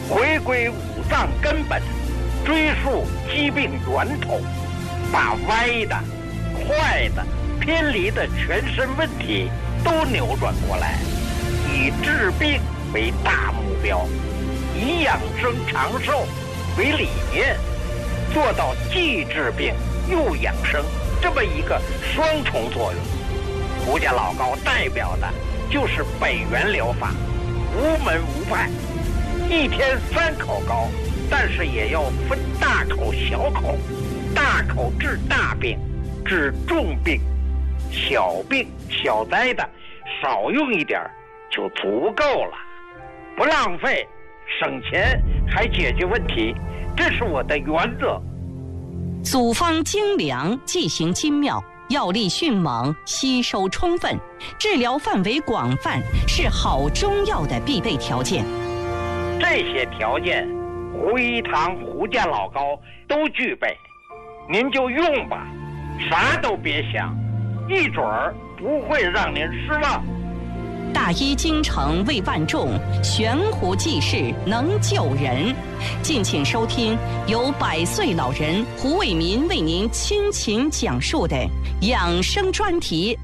回归五脏根本，追溯疾病源头，把歪的、坏的、偏离的全身问题都扭转过来，以治病为大目标，以养生长寿为理念，做到既治病又养生这么一个双重作用。胡家老高代表的就是北元疗法，无门无派，一天3口膏，但是也要分大口小口，大口治大病，治重病，小病小灾的少用一点就足够了，不浪费，省钱还解决问题，这是我的原则。 组方精良，剂行精妙，药力迅猛，吸收充分，治疗范围广泛，是好中药的必备条件。 这些条件，胡一堂、胡家老高都具备，您就用吧，啥都别想，一准儿不会让您失望。 大医精诚为万众，悬壶济世能救人。敬请收听由100岁老人胡伟民为您倾情讲述的养生专题。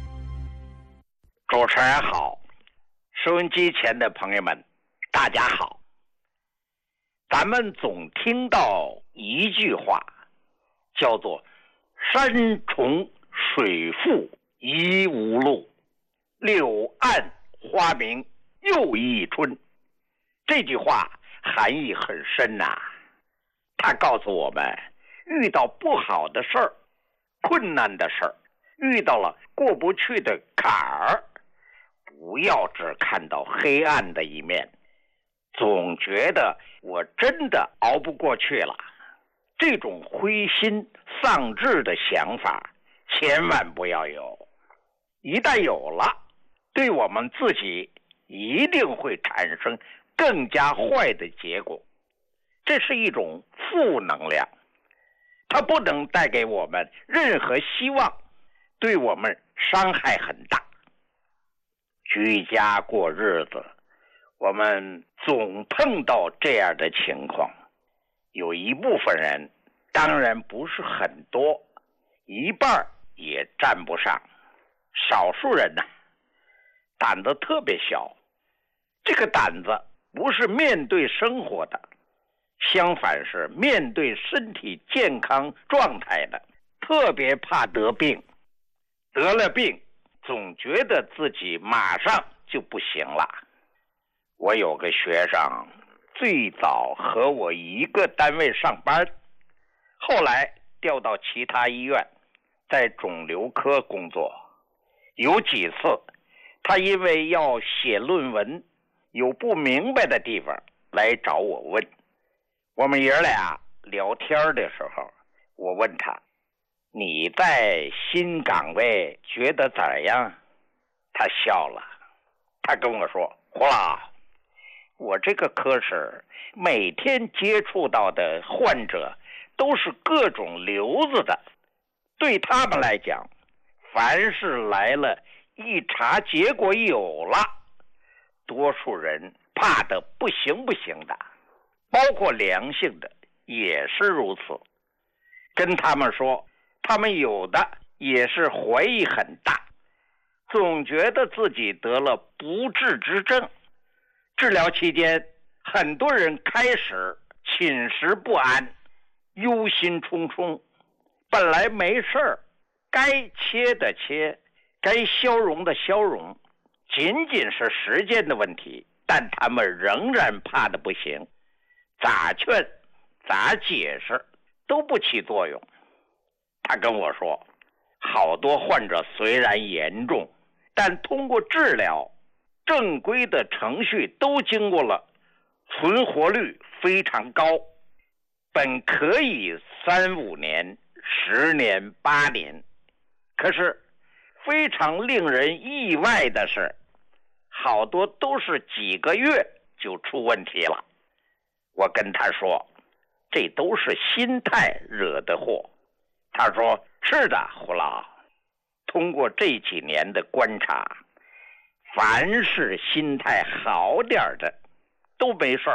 主持人好，收音机前的朋友们大家好。咱们总听到一句话，叫做山重水复疑无路，柳暗花明又一春。这句话含义很深呐，它告诉我们，遇到不好的事儿、困难的事儿，遇到了过不去的坎儿，不要只看到黑暗的一面，总觉得我真的熬不过去了，这种灰心丧志的想法千万不要有。一旦有了，对我们自己一定会产生更加坏的结果。这是一种负能量，它不能带给我们任何希望，对我们伤害很大。居家过日子，我们总碰到这样的情况，有一部分人，当然不是很多，一半也占不上，少数人呢，胆子特别小，这个胆子不是面对生活的，相反是面对身体健康状态的，特别怕得病，得了病总觉得自己马上就不行了。我有个学生，最早和我一个单位上班，后来调到其他医院，在肿瘤科工作。有几次他因为要写论文，有不明白的地方来找我问。我们爷俩聊天的时候，我问他，你在新岗位觉得怎样？他笑了，他跟我说，胡老，我这个科室每天接触到的患者都是各种瘤子的，对他们来讲，凡是来了一查结果有了，多数人怕得不行不行的，包括良性的也是如此。跟他们说，他们有的也是怀疑很大，总觉得自己得了不治之症。治疗期间，很多人开始寝食不安，忧心忡忡，本来没事儿，该切的切，该消融的消融，仅仅是时间的问题，但他们仍然怕得不行，咋劝咋解释都不起作用。他跟我说，好多患者虽然严重，但通过治疗，正规的程序都经过了，存活率非常高，本可以3-5年、10年、8年，可是非常令人意外的是，好多都是几个月就出问题了。我跟他说，这都是心态惹的祸。他说，是的，胡老，通过这几年的观察，凡是心态好点的都没事儿，